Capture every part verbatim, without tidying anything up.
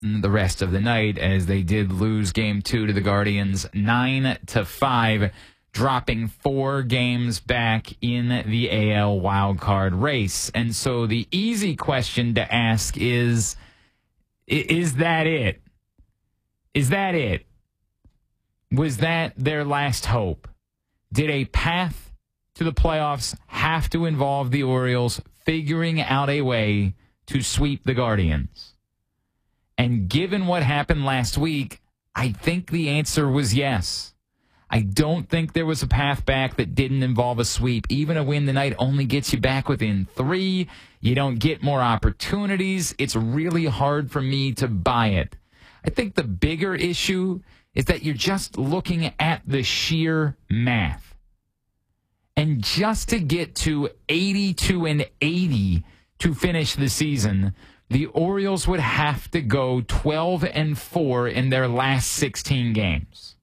the rest of the night, as they did lose game two to the Guardians nine to five, dropping four games back in the A L wildcard race. And so the easy question to ask is, is that it? Is that it? Was that their last hope? Did a path to the playoffs have to involve the Orioles figuring out a way to sweep the Guardians? And given what happened last week, I think the answer was yes. I don't think there was a path back that didn't involve a sweep. Even a win tonight only gets you back within three. You don't get more opportunities. It's really hard for me to buy it. I think the bigger issue is that you're just looking at the sheer math. And just to get to eighty-two and eighty to finish the season, the Orioles would have to go twelve and four in their last sixteen games.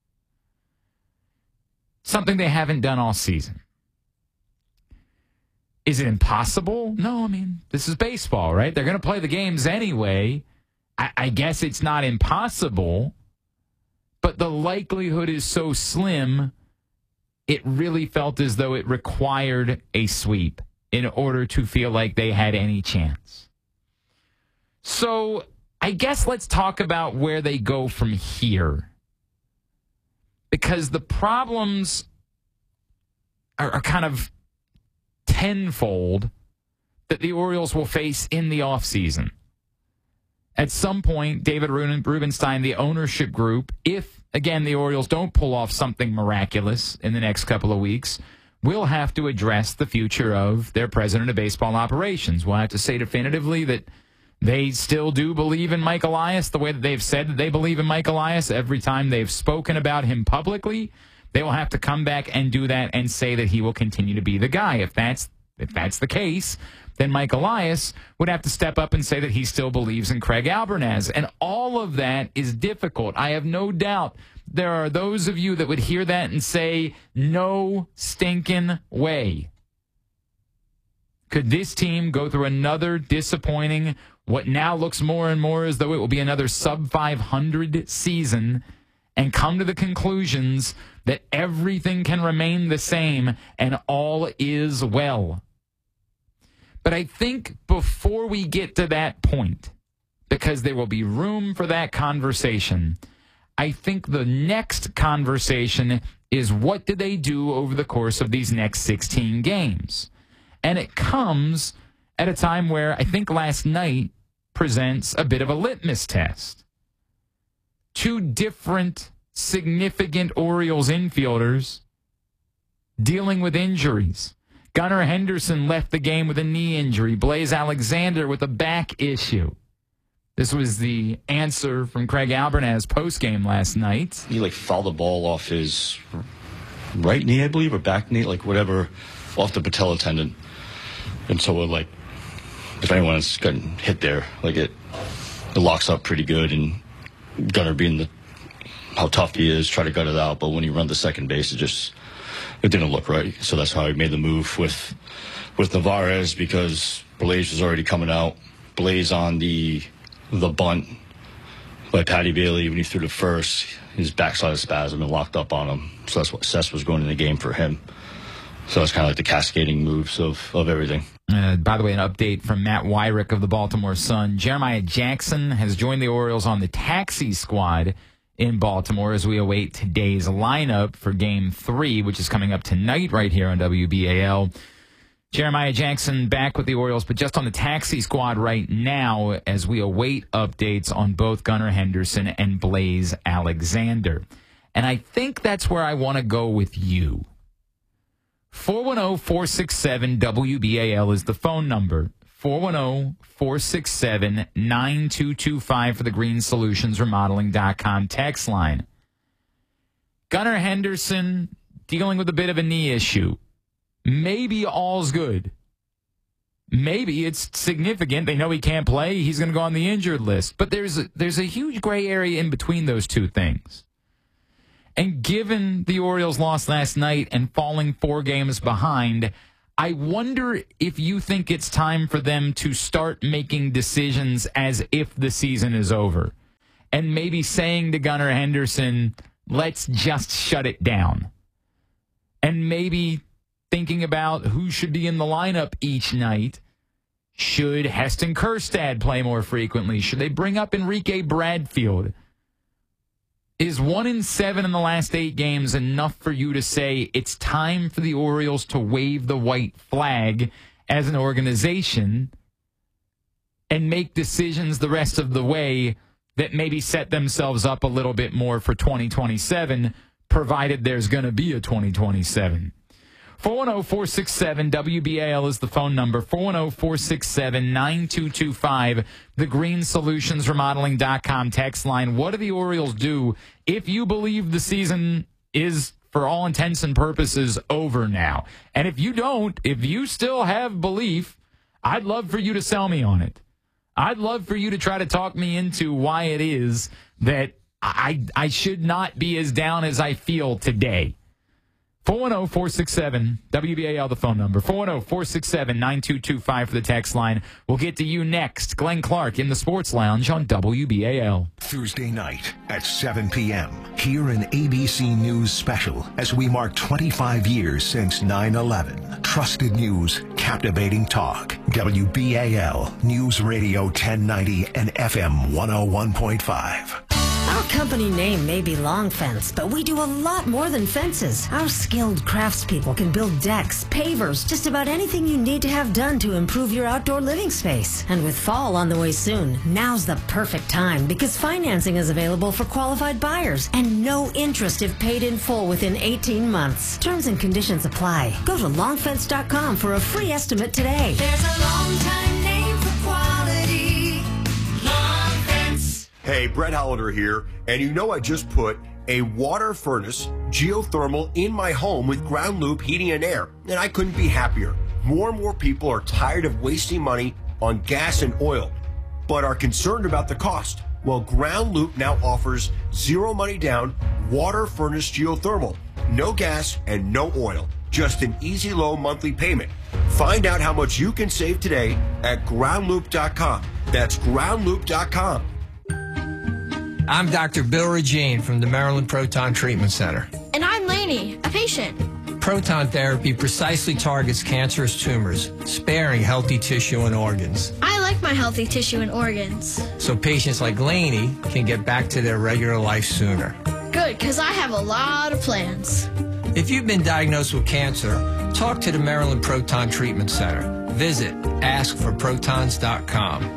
Something they haven't done all season. Is it impossible? No, I mean, this is baseball, right? They're going to play the games anyway. I, I guess it's not impossible, but the likelihood is so slim, it really felt as though it required a sweep in order to feel like they had any chance. So I guess let's talk about where they go from here. Because the problems are, are kind of tenfold that the Orioles will face in the offseason. At some point, David Rubenstein, the ownership group, if, again, the Orioles don't pull off something miraculous in the next couple of weeks, will have to address the future of their president of baseball operations. We'll have to say definitively that they still do believe in Mike Elias the way that they've said that they believe in Mike Elias every time they've spoken about him publicly. They will have to come back and do that and say that he will continue to be the guy. If that's if that's the case, then Mike Elias would have to step up and say that he still believes in Craig Albernaz. And all of that is difficult. I have no doubt there are those of you that would hear that and say, no stinking way. Could this team go through another disappointing, what now looks more and more as though it will be another sub five hundred season, and come to the conclusions that everything can remain the same and all is well? But I think before we get to that point, because there will be room for that conversation, I think the next conversation is, what do they do over the course of these next sixteen games? And it comes at a time where I think last night presents a bit of a litmus test. Two different significant Orioles infielders dealing with injuries. Gunnar Henderson left the game with a knee injury. Blaze Alexander with a back issue. This was the answer from Craig Albernaz postgame last night. He like fouled the ball off his right knee, I believe, or back knee, like whatever, off the patella tendon. And so, like, if anyone's gotten hit there, like it, it locks up pretty good. And Gunnar, being the how tough he is, try to gut it out. But when he runs the second base, it just it didn't look right. So that's how he made the move with with Navarez, because Blaze was already coming out. Blaze on the the bunt by Patty Bailey when he threw the first, his backside of spasm and locked up on him. So that's what Sess was going in the game for him. So it's kind of like the cascading moves of, of everything. Uh, by the way, an update from Matt Wyrick of the Baltimore Sun. Jeremiah Jackson has joined the Orioles on the taxi squad in Baltimore as we await today's lineup for Game three, which is coming up tonight right here on W B A L. Jeremiah Jackson back with the Orioles, but just on the taxi squad right now as we await updates on both Gunnar Henderson and Blaze Alexander. And I think that's where I want to go with you. four one zero, four six seven, W B A L is the phone number. four one zero, four six seven, nine two two five for the green solutions remodeling dot com text line. Gunnar Henderson dealing with a bit of a knee issue. Maybe all's good. Maybe it's significant. They know he can't play. He's going to go on the injured list. But there's a, there's a huge gray area in between those two things. And given the Orioles lost last night and falling four games behind, I wonder if you think it's time for them to start making decisions as if the season is over. and maybe saying to Gunnar Henderson, let's just shut it down. And maybe thinking about who should be in the lineup each night. Should Heston Kjerstad play more frequently? Should they bring up Enrique Bradfield? Is one in seven in the last eight games enough for you to say it's time for the Orioles to wave the white flag as an organization and make decisions the rest of the way that maybe set themselves up a little bit more for twenty twenty-seven, provided there's going to be a twenty twenty-seven? four one zero, four six seven, W B A L is the phone number. four one zero, four six seven, nine two two five. The green solutions remodeling dot com text line. What do the Orioles do if you believe the season is, for all intents and purposes, over now? And if you don't, if you still have belief, I'd love for you to sell me on it. I'd love for you to try to talk me into why it is that I, I should not be as down as I feel today. four one zero, four six seven, W B A L, the phone number. four one zero, four six seven, nine two two five for the text line. We'll get to you next. Glenn Clark in the Sports Lounge on W B A L. Thursday night at seven p.m. Hear an A B C News special as we mark twenty-five years since nine eleven. Trusted news, captivating talk. W B A L, News Radio ten ninety and F M one oh one point five. Our company name may be Long Fence, but we do a lot more than fences. Our skilled craftspeople can build decks, pavers, just about anything you need to have done to improve your outdoor living space. And with fall on the way soon, now's the perfect time because financing is available for qualified buyers and no interest if paid in full within eighteen months. Terms and conditions apply. Go to long fence dot com for a free estimate today. There's a long time name for quality. Long Fence. Hey, Brett Hollander here, and you know I just put a water furnace geothermal in my home with Ground Loop Heating and Air, and I couldn't be happier. More and more people are tired of wasting money on gas and oil, but are concerned about the cost. Well, Ground Loop now offers zero money down water furnace geothermal, no gas and no oil, just an easy low monthly payment. Find out how much you can save today at ground loop dot com. That's ground loop dot com. I'm Doctor Bill Regine from the Maryland Proton Treatment Center. And I'm Lainey, a patient. Proton therapy precisely targets cancerous tumors, sparing healthy tissue and organs. I like my healthy tissue and organs. So patients like Lainey can get back to their regular life sooner. Good, because I have a lot of plans. If you've been diagnosed with cancer, talk to the Maryland Proton Treatment Center. Visit ask for protons dot com.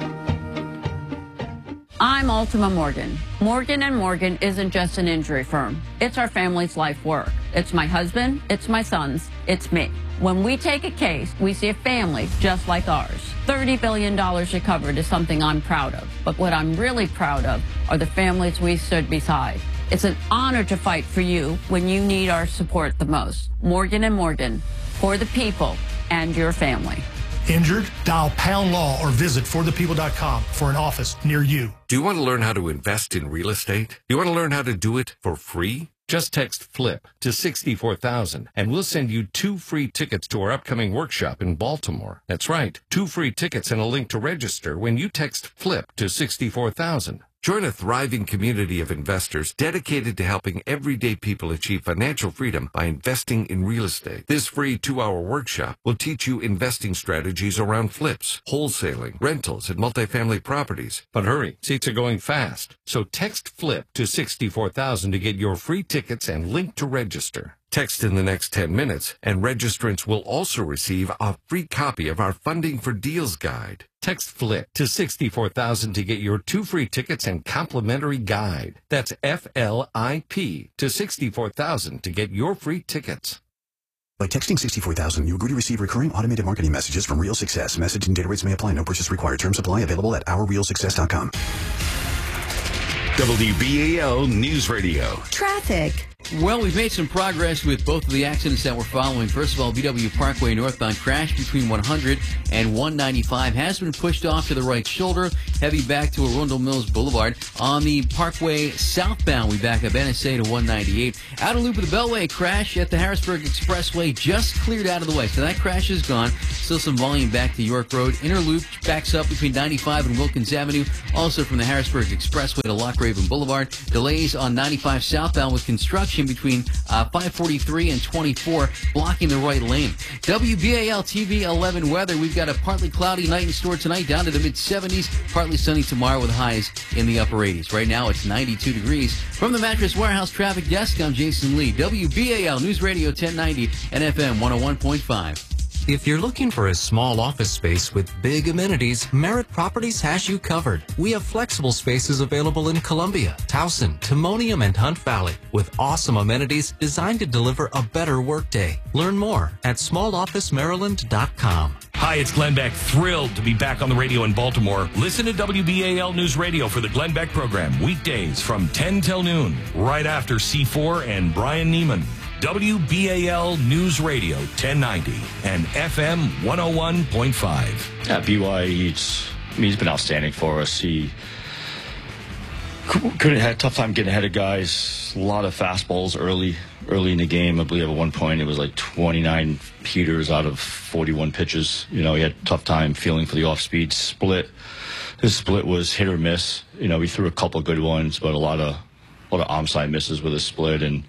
I'm Ultima Morgan. Morgan and Morgan isn't just an injury firm. It's our family's life work. It's my husband, it's my sons, it's me. When we take a case, we see a family just like ours. thirty billion dollars recovered is something I'm proud of. But what I'm really proud of are the families we stood beside. It's an honor to fight for you when you need our support the most. Morgan and Morgan, for the people and your family. Injured? Dial Pound Law or visit for the people dot com for an office near you. Do you want to learn how to invest in real estate? Do you want to learn how to do it for free? Just text FLIP to sixty-four thousand and we'll send you two free tickets to our upcoming workshop in Baltimore. That's right, two free tickets and a link to register when you text FLIP to sixty-four thousand. Join a thriving community of investors dedicated to helping everyday people achieve financial freedom by investing in real estate. This free two-hour workshop will teach you investing strategies around flips, wholesaling, rentals, and multifamily properties. But hurry, seats are going fast. So text FLIP to sixty-four thousand to get your free tickets and link to register. Text in the next ten minutes, and registrants will also receive a free copy of our Funding for Deals guide. Text FLIP to sixty-four thousand to get your two free tickets and complimentary guide. That's F L I P to sixty-four thousand to get your free tickets. By texting sixty-four thousand, you agree to receive recurring automated marketing messages from Real Success. Message and data rates may apply. No purchase required. Terms apply. Available at our real success dot com. W B A L News Radio. Traffic. Well, we've made some progress with both of the accidents that we're following. First of all, B W Parkway northbound crash between one hundred and one ninety-five has been pushed off to the right shoulder, heavy back to Arundel Mills Boulevard. On the Parkway southbound, we back up N S A to one ninety-eight. Outer loop of the Beltway crash at the Harrisburg Expressway just cleared out of the way, so that crash is gone. Still some volume back to York Road. Inner loop backs up between ninety-five and Wilkins Avenue, also from the Harrisburg Expressway to Loch Raven Boulevard. Delays on ninety-five southbound with construction between uh, five forty-three and twenty-four, blocking the right lane. W B A L T V eleven weather. We've got a partly cloudy night in store tonight, down to the mid seventies, partly sunny tomorrow with highs in the upper eighties. Right now it's ninety-two degrees. From the Mattress Warehouse Traffic Desk, I'm Jason Lee. W B A L News Radio ten ninety and F M one oh one point five. If you're looking for a small office space with big amenities, Merritt Properties has you covered. We have flexible spaces available in Columbia, Towson, Timonium, and Hunt Valley with awesome amenities designed to deliver a better workday. Learn more at small office maryland dot com. Hi, it's Glenn Beck. Thrilled to be back on the radio in Baltimore. Listen to W B A L News Radio for the Glenn Beck program, weekdays from ten till noon, right after C four and Brian Neiman. W B A L News Radio ten ninety and F M one oh one point five. At B Y, he's, I mean, he's been outstanding for us. He couldn't had a tough time getting ahead of guys. A lot of fastballs early, early in the game. I believe at one point it was like twenty-nine heaters out of forty-one pitches. You know, he had a tough time feeling for the off-speed split. His split was hit or miss. You know, he threw a couple of good ones, but a lot of, a lot of arm side misses with his split, and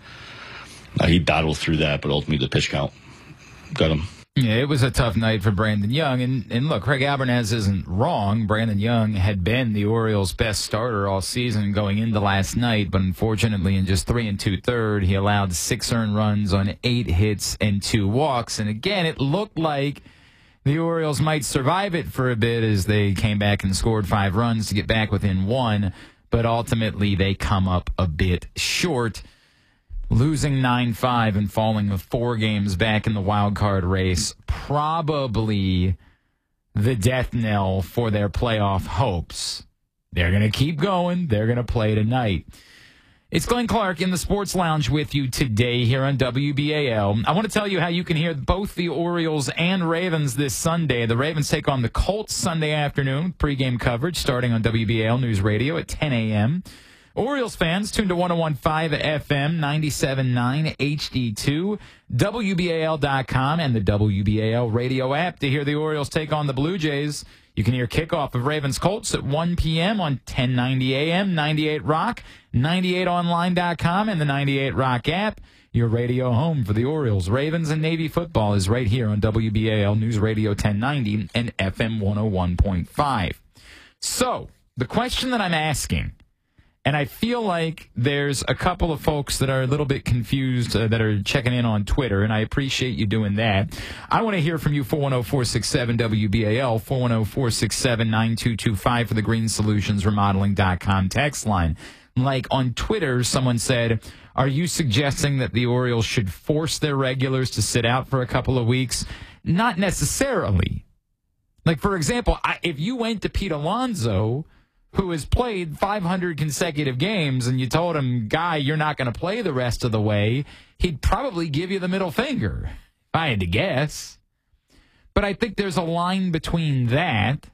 Uh, he battled through that, but ultimately the pitch count got him. Yeah, it was a tough night for Brandon Young. And, and look, Craig Albernaz isn't wrong. Brandon Young had been the Orioles' best starter all season going into last night, but unfortunately in just three and two-third, he allowed six earned runs on eight hits and two walks. And again, it looked like the Orioles might survive it for a bit as they came back and scored five runs to get back within one, but ultimately they come up a bit short, losing nine five and falling four games back in the wild card race. Probably the death knell for their playoff hopes. They're going to keep going. They're going to play tonight. It's Glenn Clark in the Sports Lounge with you today here on W B A L. I want to tell you how you can hear both the Orioles and Ravens this Sunday. The Ravens take on the Colts Sunday afternoon, pregame coverage starting on W B A L News Radio at ten a.m. Orioles fans, tune to one oh one point five F M, ninety-seven point nine H D two, W B A L dot com, and the W B A L radio app to hear the Orioles take on the Blue Jays. You can hear kickoff of Ravens Colts at one p.m. on ten ninety A M, ninety-eight Rock, ninety-eight online dot com, and the ninety-eight Rock app. Your radio home for the Orioles, Ravens, and Navy football is right here on W B A L News Radio ten ninety and F M one oh one point five. So, the question that I'm asking, and I feel like there's a couple of folks that are a little bit confused uh, that are checking in on Twitter, and I appreciate you doing that. I want to hear from you, four one zero, four six seven, W B A L, four one zero, four six seven, nine two two five for the green solutions remodeling dot com text line. Like on Twitter, someone said, are you suggesting that the Orioles should force their regulars to sit out for a couple of weeks? Not necessarily. Like, for example, I, if you went to Pete Alonso, who has played five hundred consecutive games, and you told him, guy, you're not going to play the rest of the way, he'd probably give you the middle finger, if I had to guess. But I think there's a line between that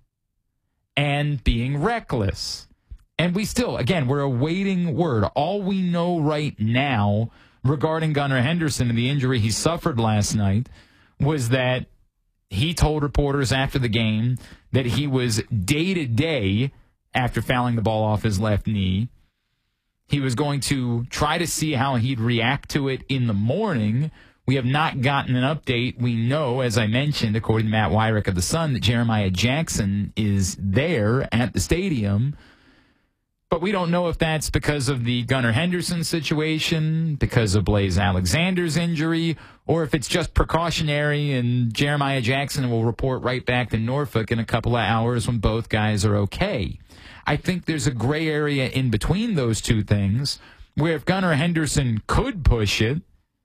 and being reckless. And we still, again, we're awaiting word. All we know right now regarding Gunnar Henderson and the injury he suffered last night was that he told reporters after the game that he was day-to-day after fouling the ball off his left knee. He was going to try to see how he'd react to it in the morning. We have not gotten an update. We know, as I mentioned, according to Matt Wyrick of The Sun, that Jeremiah Jackson is there at the stadium. But we don't know if that's because of the Gunnar Henderson situation, because of Blaze Alexander's injury, or if it's just precautionary and Jeremiah Jackson will report right back to Norfolk in a couple of hours when both guys are okay. I think there's a gray area in between those two things where if Gunnar Henderson could push it,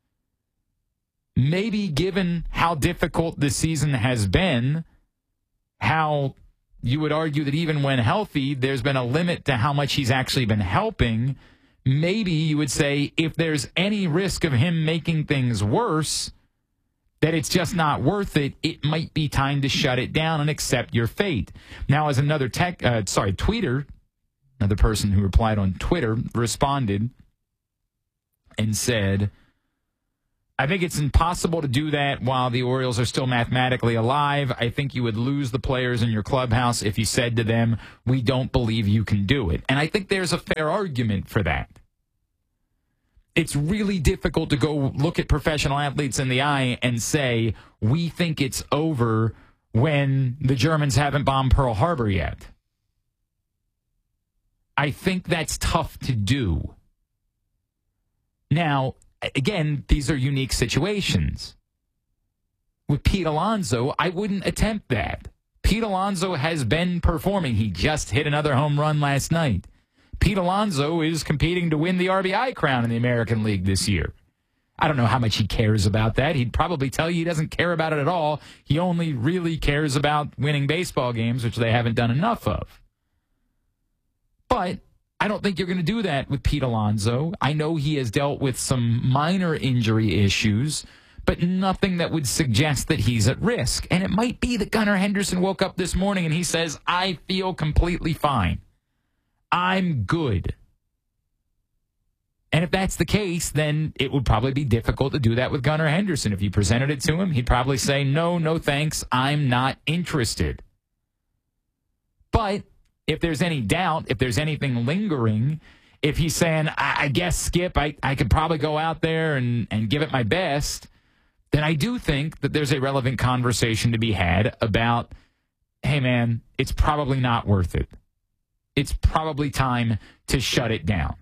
maybe given how difficult this season has been, how you would argue that even when healthy, there's been a limit to how much he's actually been helping. maybe you would say if there's any risk of him making things worse, that it's just not worth it, it might be time to shut it down and accept your fate. Now, as another tech, uh, sorry, tweeter, another person who replied on Twitter responded and said, I think it's impossible to do that while the Orioles are still mathematically alive. I think you would lose the players in your clubhouse if you said to them, we don't believe you can do it. And I think there's a fair argument for that. It's really difficult to go look at professional athletes in the eye and say, we think it's over when the Germans haven't bombed Pearl Harbor yet. I think that's tough to do. Now, again, these are unique situations. With Pete Alonso, I wouldn't attempt that. Pete Alonso has been performing. He just hit another home run last night. Pete Alonso is competing to win the R B I crown in the American League this year. I don't know how much he cares about that. He'd probably tell you he doesn't care about it at all. He only really cares about winning baseball games, which they haven't done enough of. But I don't think you're going to do that with Pete Alonso. I know he has dealt with some minor injury issues, but nothing that would suggest that he's at risk. And it might be that Gunnar Henderson woke up this morning and he says, I feel completely fine. I'm good. And if that's the case, then it would probably be difficult to do that with Gunnar Henderson. If you presented it to him, he'd probably say, no, no thanks, I'm not interested. But if there's any doubt, if there's anything lingering, if he's saying, I, I guess, Skip, I, I could probably go out there and, and give it my best, then I do think that there's a relevant conversation to be had about, hey, man, it's probably not worth it. It's probably time to shut it down.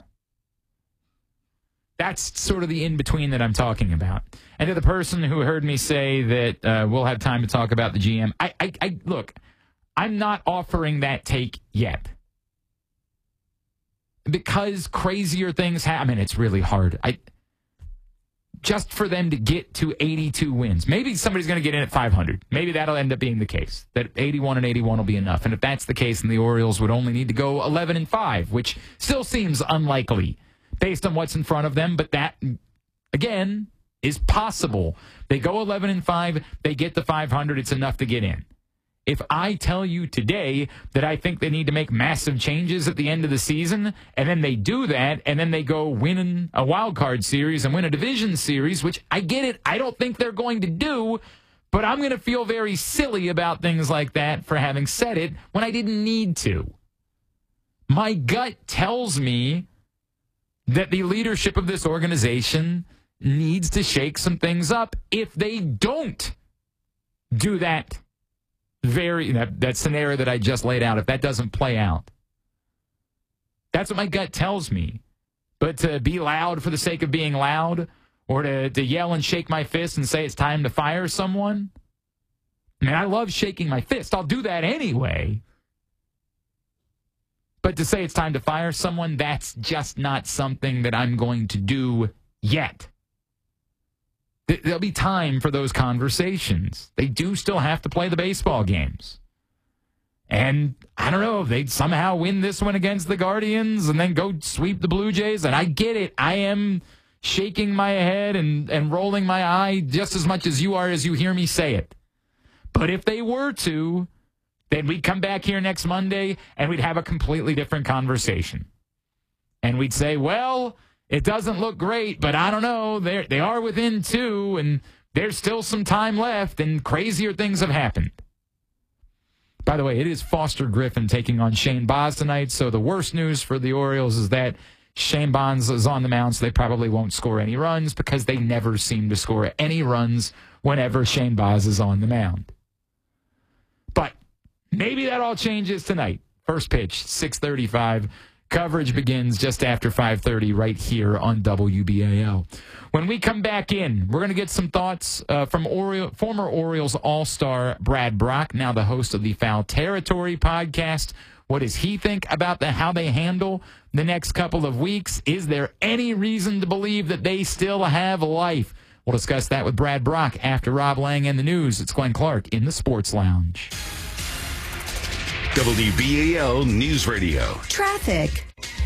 That's sort of the in-between that I'm talking about. And to the person who heard me say that uh, we'll have time to talk about the G M, I, I, I look, I'm not offering that take yet. Because crazier things happen. I mean, it's really hard. I just for them to get to eighty-two wins. Maybe somebody's going to get in at five hundred. Maybe that'll end up being the case. That eighty-one and eighty-one will be enough. And if that's the case, then the Orioles would only need to go eleven and five, which still seems unlikely based on what's in front of them. But that, again, is possible. They go eleven and five, they get to five hundred, it's enough to get in. If I tell you today that I think they need to make massive changes at the end of the season, and then they do that, and then they go win a wild card series and win a division series, which I get it, I don't think they're going to do, but I'm going to feel very silly about things like that for having said it when I didn't need to. My gut tells me that the leadership of this organization needs to shake some things up. If they don't do that, very that, that scenario that I just laid out, if that doesn't play out, that's what my gut tells me. But to be loud for the sake of being loud, or to, to yell and shake my fist and say it's time to fire someone, I mean, I love shaking my fist. I'll do that anyway. But to say it's time to fire someone, that's just not something that I'm going to do yet. There'll be time for those conversations. They do still have to play the baseball games. And I don't know if they'd somehow win this one against the Guardians and then go sweep the Blue Jays. And I get it. I am shaking my head and, and rolling my eye just as much as you are as you hear me say it. But if they were to, then we'd come back here next Monday and we'd have a completely different conversation. And we'd say, well, it doesn't look great, but I don't know. They're, they are within two, and there's still some time left, and crazier things have happened. By the way, it is Foster Griffin taking on Shane Baz tonight, so the worst news for the Orioles is that Shane Baz is on the mound, so they probably won't score any runs because they never seem to score any runs whenever Shane Baz is on the mound. But maybe that all changes tonight. First pitch, six thirty-five. Coverage begins just after five thirty right here on W B A L. When we come back in, we're going to get some thoughts uh, from Oriole, former Orioles All-Star Brad Brock, now the host of the Foul Territory podcast. What does he think about the, how they handle the next couple of weeks? Is there any reason to believe that they still have life? We'll discuss that with Brad Brock after Rob Lang and the news. It's Glenn Clark in the Sports Lounge. W B A L News Radio. Traffic.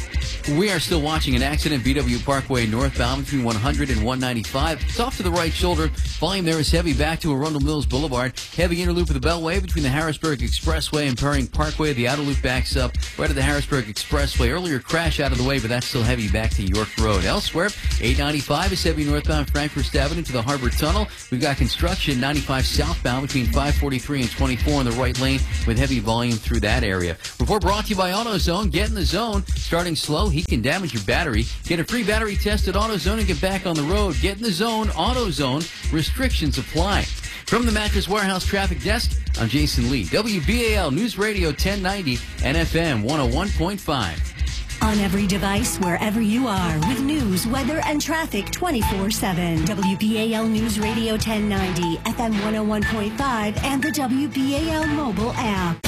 We are still watching an accident, B W Parkway northbound between one hundred and one ninety-five. It's off to the right shoulder. Volume there is heavy back to Arundel Mills Boulevard. Heavy inner loop of the Beltway between the Harrisburg Expressway and Perring Parkway. The outer loop backs up right at the Harrisburg Expressway. Earlier crash out of the way, but that's still heavy back to York Road. Elsewhere, eight ninety-five is heavy northbound Frankfurt Avenue to the Harbor Tunnel. We've got construction ninety-five southbound between five forty-three and twenty-four in the right lane with heavy volume through that area. Report brought to you by AutoZone. Get in the zone. Starting slow, he can damage your battery. Get a free battery test at AutoZone and get back on the road. Get in the zone. AutoZone. Restrictions apply. From the Mattress Warehouse Traffic Desk, I'm Jason Lee. W B A L News Radio ten ninety and F M one oh one point five. On every device, wherever you are, with news, weather, and traffic twenty-four seven. W B A L News Radio ten ninety, F M one oh one point five, and the W B A L mobile app.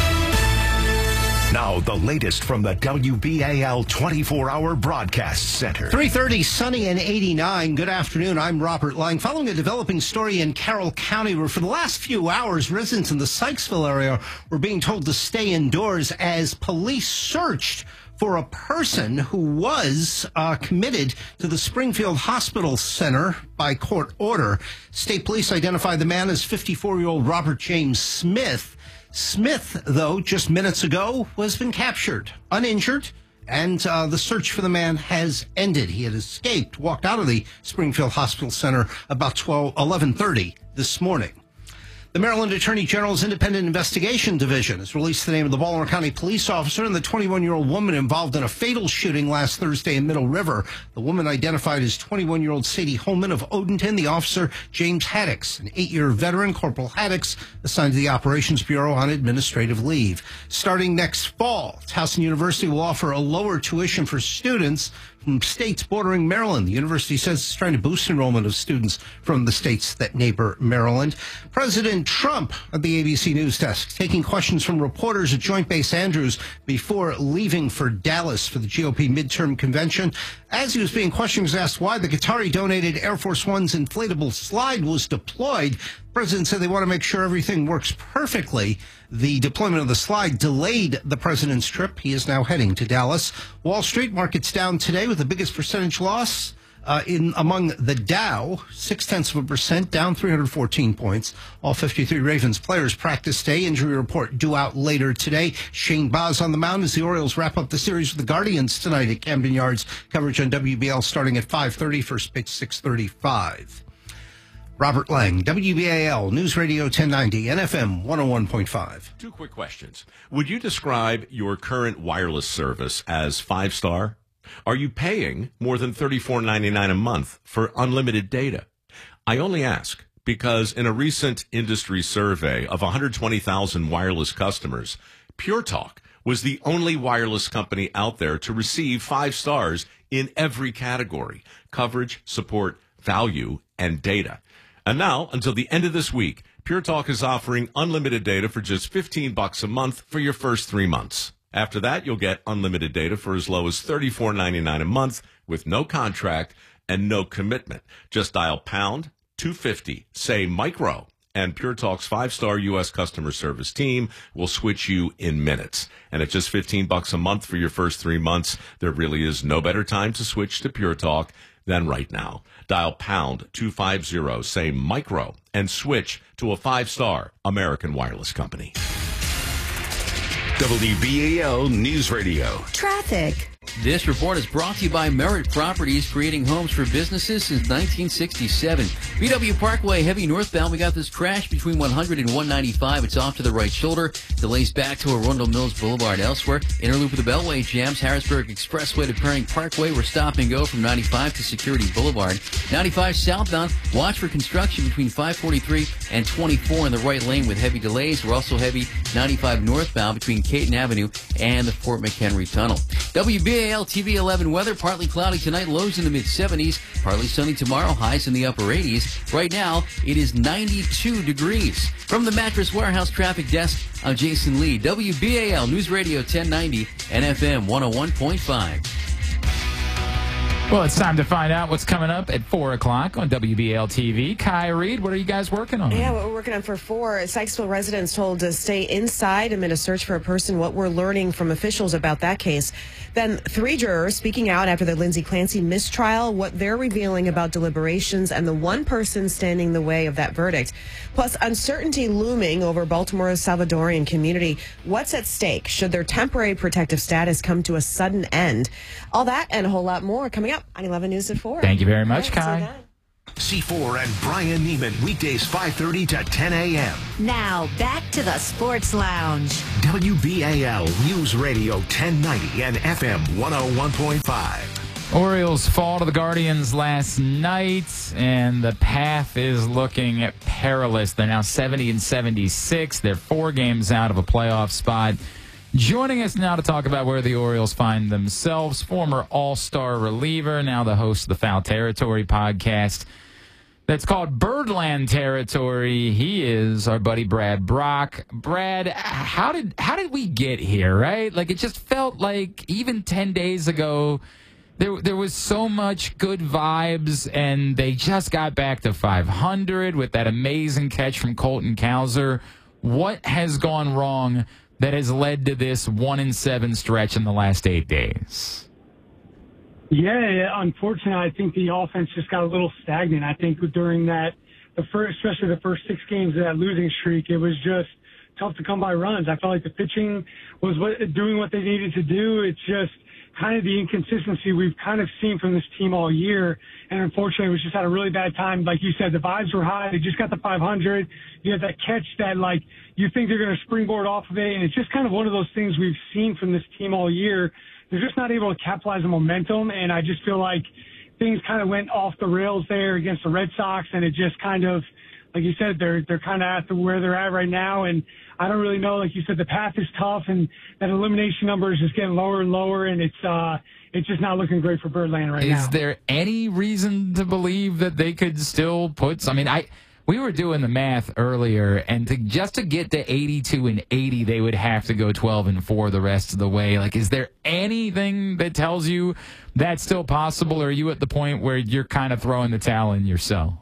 Now, the latest from the W B A L twenty-four hour Broadcast Center. three thirty, sunny and eighty-nine. Good afternoon. I'm Robert Lang. Following a developing story in Carroll County where for the last few hours, residents in the Sykesville area were being told to stay indoors as police searched for a person who was uh, committed to the Springfield Hospital Center by court order. State police identified the man as fifty-four-year-old Robert James Smith. Smith, though, just minutes ago, has been captured, uninjured, and uh, the search for the man has ended. He had escaped, walked out of the Springfield Hospital Center about twelve, eleven thirty this morning. The Maryland Attorney General's Independent Investigation Division has released the name of the Baltimore County police officer and the twenty-one-year-old woman involved in a fatal shooting last Thursday in Middle River. The woman identified as twenty-one-year-old Sadie Holman of Odenton. The officer, James Haddix, an eight-year veteran. Corporal Haddix assigned to the Operations Bureau on administrative leave. Starting next fall, Towson University will offer a lower tuition for students from states bordering Maryland. The university says it's trying to boost enrollment of students from the states that neighbor Maryland. President Trump at the A B C News Desk taking questions from reporters at Joint Base Andrews before leaving for Dallas for the G O P midterm convention. As he was being questioned, he was asked why the Qatari-donated Air Force One's inflatable slide was deployed. The president said they want to make sure everything works perfectly. The deployment of the slide delayed the president's trip. He is now heading to Dallas. Wall Street markets down today with the biggest percentage loss uh, in among the Dow, six-tenths of a percent, down three hundred fourteen points. All fifty-three Ravens players practice today. Injury report due out later today. Shane Baz on the mound as the Orioles wrap up the series with the Guardians tonight at Camden Yards. Coverage on W B L starting at five thirty, first pitch six thirty-five. Robert Lang, W B A L News Radio ten ninety and F M one oh one point five. Two quick questions. Would you describe your current wireless service as five-star? Are you paying more than thirty-four ninety-nine a month for unlimited data? I only ask because in a recent industry survey of one hundred twenty thousand wireless customers, Pure Talk was the only wireless company out there to receive five stars in every category: coverage, support, value, and data. And now, until the end of this week, Pure Talk is offering unlimited data for just fifteen bucks a month for your first three months. After that, you'll get unlimited data for as low as thirty-four ninety-nine a month with no contract and no commitment. Just dial pound two fifty, say micro, and Pure Talk's five-star U S customer service team will switch you in minutes. And at just fifteen bucks a month for your first three months, there really is no better time to switch to Pure Talk than right now. Dial pound two fifty, say micro, and switch to a five-star American wireless company. W B A L News Radio. Traffic. This report is brought to you by Merritt Properties, creating homes for businesses since nineteen sixty-seven. B W Parkway, heavy northbound. We got this crash between one hundred and one ninety-five. It's off to the right shoulder. Delays back to Arundel Mills Boulevard. Elsewhere, inner loop of the Beltway jams. Harrisburg Expressway to Perring Parkway. We're stop and go from ninety-five to Security Boulevard. ninety-five southbound. Watch for construction between five forty-three and twenty-four in the right lane with heavy delays. We're also heavy ninety-five northbound between Caton Avenue and the Fort McHenry Tunnel. W B A L T V eleven weather, partly cloudy tonight, lows in the mid seventies, partly sunny tomorrow, highs in the upper eighties. Right now, it is ninety-two degrees. From the Mattress Warehouse Traffic Desk, I'm Jason Lee, W B A L News Radio ten ninety and F M one oh one point five. Well, it's time to find out what's coming up at four o'clock on W B A L T V. Kai Reed, what are you guys working on? Yeah, what we're working on for four. Sykesville residents told to stay inside amid a search for a person. What we're learning from officials about that case, Then three jurors speaking out after the Lindsey Clancy mistrial, what they're revealing about deliberations and the one person standing in the way of that verdict. Plus, uncertainty looming over Baltimore's Salvadorian community. What's at stake should their temporary protective status come to a sudden end? All that and a whole lot more coming up on eleven News at four. Thank you very much, All right, Kai. see you then. C four and Brian Neiman, weekdays five thirty to ten a.m. Now, back to the Sports Lounge. W B A L News Radio ten ninety and F M one oh one point five. Orioles fall to the Guardians last night, and the path is looking perilous. They're now seventy and seventy-six. They're four games out of a playoff spot. Joining us now to talk about where the Orioles find themselves, former All-Star reliever, now the host of the Foul Territory podcast that's called Birdland Territory. He is our buddy Brad Brock. Brad, how did how did we get here, right? Like, it just felt like even ten days ago, there there was so much good vibes, and they just got back to five hundred with that amazing catch from Colton Cowser. What has gone wrong that has led to this one and seven stretch in the last eight days? Yeah, unfortunately, I think the offense just got a little stagnant. I think during that, the first, especially the first six games of that losing streak, it was just tough to come by runs. I felt like the pitching was what, doing what they needed to do. It's just kind of the inconsistency we've kind of seen from this team all year. And unfortunately, it was just had a really bad time. Like you said, the vibes were high. They just got the five hundred. You have that catch that, like, you think they're going to springboard off of it. And it's just kind of one of those things we've seen from this team all year. They're just not able to capitalize on momentum. And I just feel like things kind of went off the rails there against the Red Sox. And it just kind of, like you said, they're, they're kind of at the, where they're at right now. And I don't really know. Like you said, the path is tough, and that elimination number is just getting lower and lower. And it's, uh, it's just not looking great for Birdland right now. Is there any reason to believe that they could still put, I mean, I, we were doing the math earlier, and to just to get to eighty-two and eighty, they would have to go twelve and four the rest of the way. Like, is there anything that tells you that's still possible, or are you at the point where you're kind of throwing the towel in yourself?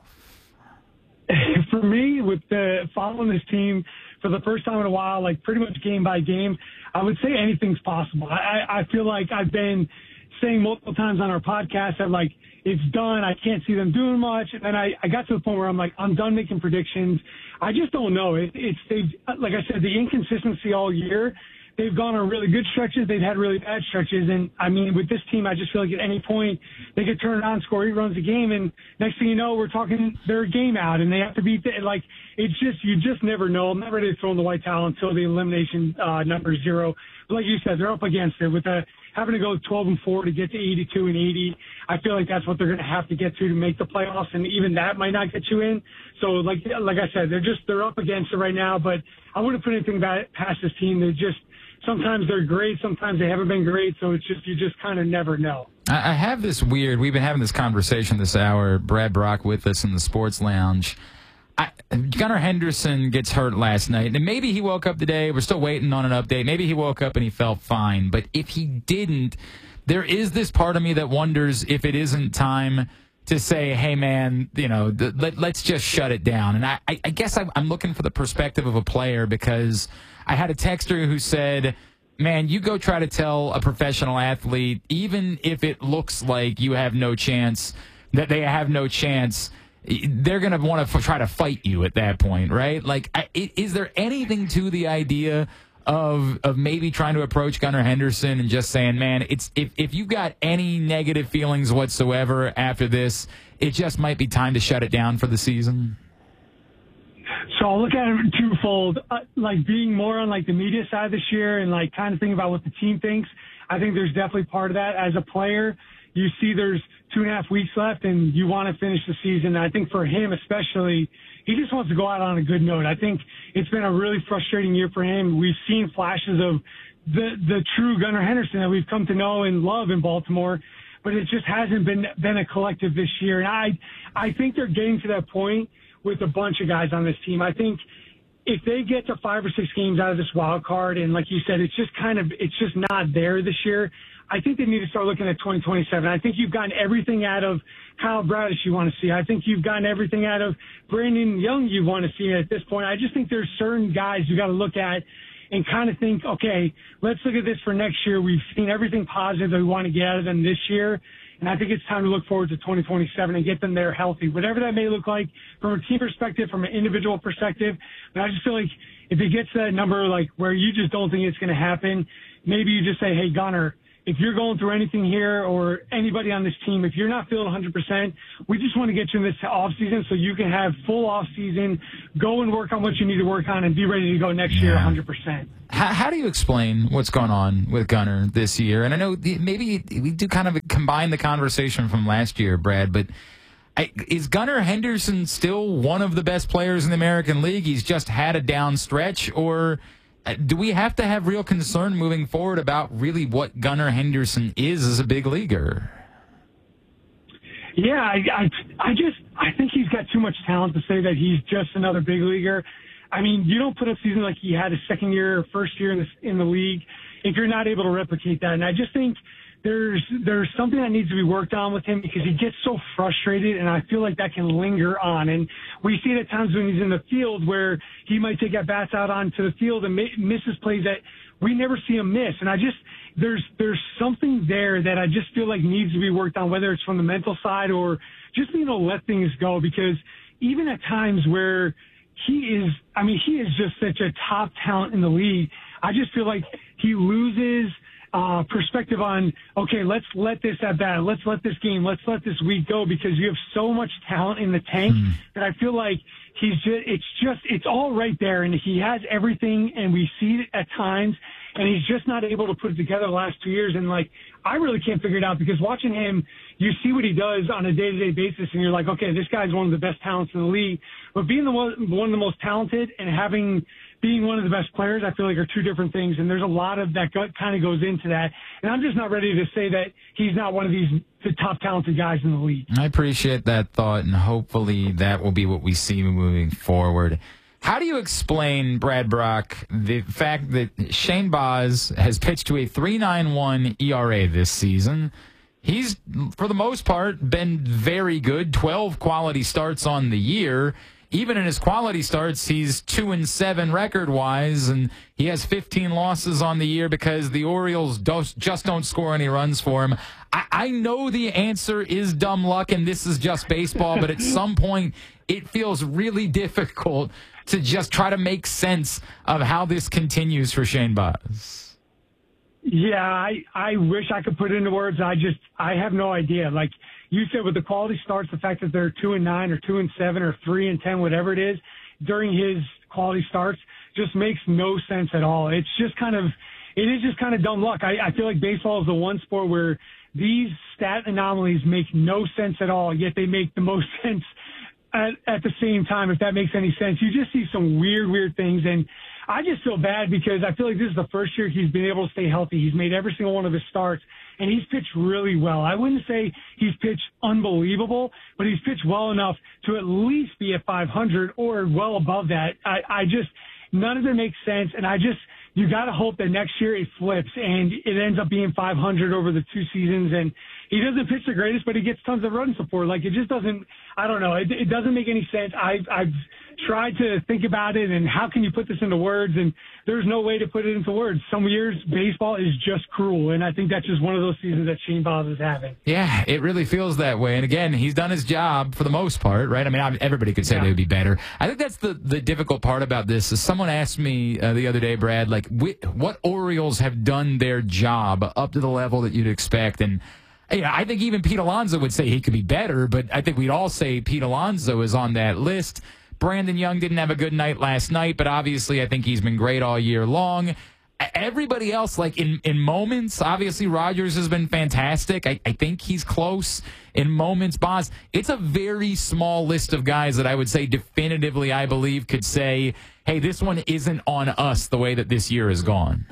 For me, with the following this team for the first time in a while, like pretty much game by game, I would say anything's possible. I, I feel like I've been saying multiple times on our podcast that, like, it's done. I can't see them doing much. And then I, I got to the point where I'm like, I'm done making predictions. I just don't know. It, it's, they've, like I said, the inconsistency all year. They've gone on really good stretches. They've had really bad stretches. And, I mean, with this team, I just feel like at any point they could turn it on, score eight runs a game, and next thing you know, we're talking their game out, and they have to beat the, like, it's just, you just never know. I'm not ready to throw in the white towel until the elimination uh, number is zero. But like you said, they're up against it. With the, having to go twelve and four to get to eighty-two and eighty, I feel like that's what they're going to have to get to to make the playoffs, and even that might not get you in. So, like like I said, they're just, they're up against it right now, but I wouldn't put anything back past this team. They're just, sometimes they're great, sometimes they haven't been great, so it's just, you just kind of never know. I have this weird, we've been having this conversation this hour, Brad Brock with us in the Sports Lounge. I, Gunnar Henderson gets hurt last night, and maybe he woke up today. We're still waiting on an update. Maybe he woke up and he felt fine, but if he didn't, there is this part of me that wonders if it isn't time to say, hey, man, you know, th- let, let's just shut it down. And I, I, I guess I'm, I'm looking for the perspective of a player, because I had a texter who said, man, you go try to tell a professional athlete, even if it looks like you have no chance, that they have no chance, they're going to want to f- try to fight you at that point, right? Like, I, is there anything to the idea of of maybe trying to approach Gunnar Henderson and just saying, man, it's if, if you've got any negative feelings whatsoever after this, it just might be time to shut it down for the season? So I'll look at it twofold, uh, like being more on like the media side this year and like kind of thinking about what the team thinks. I think there's definitely part of that. As a player, you see there's two and a half weeks left and you want to finish the season. And I think for him especially, he just wants to go out on a good note. I think it's been a really frustrating year for him. We've seen flashes of the the true Gunnar Henderson that we've come to know and love in Baltimore, but it just hasn't been been a collective this year. And I I think they're getting to that point with a bunch of guys on this team. I think if they get to five or six games out of this wild card, and like you said, it's just kind of, it's just not there this year, I think they need to start looking at twenty twenty-seven. I think you've gotten everything out of Kyle Bradish you want to see. I think you've gotten everything out of Brandon Young you want to see at this point. I just think there's certain guys you got to look at and kind of think, okay, let's look at this for next year. We've seen everything positive that we want to get out of them this year. And I think it's time to look forward to twenty twenty-seven and get them there healthy, whatever that may look like from a team perspective, from an individual perspective. But I just feel like if it gets to that number, like where you just don't think it's going to happen, maybe you just say, hey, Gunnar, if you're going through anything here or anybody on this team, if you're not feeling one hundred percent, we just want to get you in this off season so you can have full off season, go and work on what you need to work on and be ready to go next year one hundred percent. How, how do you explain what's going on with Gunnar this year? And I know the, maybe we do kind of combine the conversation from last year, Brad, but I, is Gunnar Henderson still one of the best players in the American League? He's just had a down stretch, or do we have to have real concern moving forward about really what Gunnar Henderson is as a big leaguer? Yeah, I, I, I just I think he's got too much talent to say that he's just another big leaguer. I mean, you don't put up season like he had his second year or first year in the, in the league if you're not able to replicate that. And I just think there's there's something that needs to be worked on with him because he gets so frustrated, and I feel like that can linger on. And we see it at times when he's in the field where he might take at bats out onto the field and mi- misses plays that we never see him miss. And I just there's there's something there that I just feel like needs to be worked on, whether it's from the mental side or just being able to let things go. Because even at times where he is, I mean, he is just such a top talent in the league, I just feel like he loses Uh, perspective on, okay, let's let this at bat, let's let this game, let's let this week go, because you have so much talent in the tank mm. that I feel like he's just, it's just, it's all right there, and he has everything, and we see it at times, and he's just not able to put it together the last two years, and like, I really can't figure it out, because watching him, you see what he does on a day-to-day basis, and you're like, okay, this guy's one of the best talents in the league, but being the one, one of the most talented and having being one of the best players, I feel like are two different things, and there's a lot of that gut kind of goes into that. And I'm just not ready to say that he's not one of these the top talented guys in the league. I appreciate that thought, and hopefully that will be what we see moving forward. How do you explain, Brad Brock, the fact that Shane Baz has pitched to a three point nine one E R A this season? He's, for the most part, been very good, twelve quality starts on the year. Even in his quality starts, he's two and seven record-wise, and he has fifteen losses on the year because the Orioles don't, just don't score any runs for him. I, I know the answer is dumb luck, and this is just baseball, but at some point, it feels really difficult to just try to make sense of how this continues for Shane Baz. Yeah, I, I wish I could put it into words. I just, I have no idea. Like you said, with the quality starts, the fact that they're two and nine or two and seven or three and ten, whatever it is, during his quality starts just makes no sense at all. It's just kind of, it is just kind of dumb luck. I, I feel like baseball is the one sport where these stat anomalies make no sense at all, yet they make the most sense at, at the same time, if that makes any sense. You just see some weird, weird things, and I just feel bad because I feel like this is the first year he's been able to stay healthy. He's made every single one of his starts, and he's pitched really well. I wouldn't say he's pitched unbelievable, but he's pitched well enough to at least be at five hundred or well above that. I, I just, none of it makes sense, and I just, you got to hope that next year it flips and it ends up being five hundred over the two seasons, and he doesn't pitch the greatest, but he gets tons of run support. Like, it just doesn't, I don't know, it, it doesn't make any sense. I've, I've tried to think about it and how can you put this into words, and there's no way to put it into words. Some years baseball is just cruel, and I think that's just one of those seasons that Shane Baz is having. Yeah, it really feels that way. And again, he's done his job for the most part, right? I mean, everybody could say Yeah. they would be better. I think that's the, the difficult part about this. Is someone asked me uh, the other day, Brad, like, wh- what Orioles have done their job up to the level that you'd expect? And you know, I think even Pete Alonso would say he could be better, but I think we'd all say Pete Alonso is on that list. Brandon Young didn't have a good night last night, but obviously I think he's been great all year long. Everybody else, like in, in moments, obviously Rogers has been fantastic. I, I think he's close in moments. Baz, it's a very small list of guys that I would say definitively, I believe, could say, hey, this one isn't on us the way that this year has gone.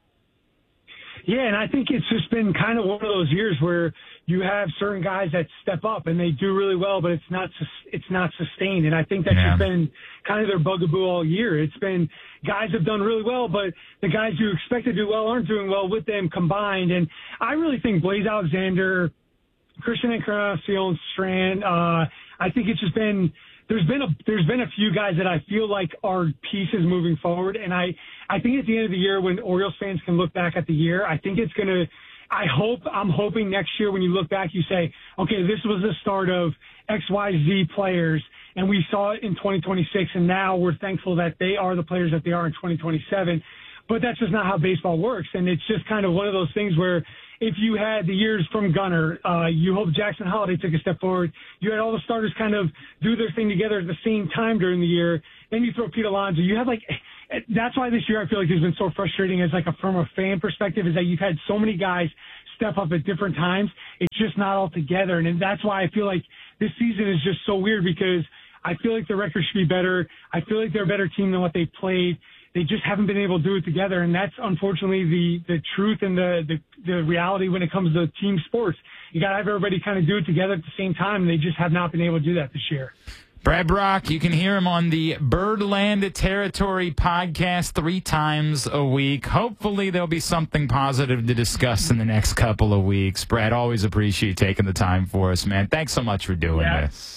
Yeah, and I think it's just been kind of one of those years where you have certain guys that step up and they do really well, but it's not sus- it's not sustained. And I think that's Yeah. just been kind of their bugaboo all year. It's been guys have done really well, but the guys you expect to do well aren't doing well with them combined. And I really think Blaze Alexander, Christian Encarnacion Strand, uh, I think it's just been there's been a there's been a few guys that I feel like are pieces moving forward, and I I think at the end of the year when Orioles fans can look back at the year, I think it's gonna. I hope I'm hoping next year when you look back, you say, okay, this was the start of X Y Z players, and we saw it in twenty twenty-six, and now we're thankful that they are the players that they are in twenty twenty-seven. But that's just not how baseball works, and it's just kind of one of those things where if you had the years from Gunnar, uh, you hope Jackson Holiday took a step forward. You had all the starters kind of do their thing together at the same time during the year. Then you throw Pete Alonso. You have like, that's why this year I feel like has been so frustrating as like a from a fan perspective is that you've had so many guys step up at different times. It's just not all together. And that's why I feel like this season is just so weird because I feel like the record should be better. I feel like they're a better team than what they played. They just haven't been able to do it together, and that's unfortunately the, the truth and the, the, the reality when it comes to team sports. You got to have everybody kind of do it together at the same time, and they just have not been able to do that this year. Brad Brock, you can hear him on the Birdland Territory podcast three times a week. Hopefully there'll be something positive to discuss in the next couple of weeks. Brad, always appreciate you taking the time for us, man. Thanks so much for doing Yeah. this.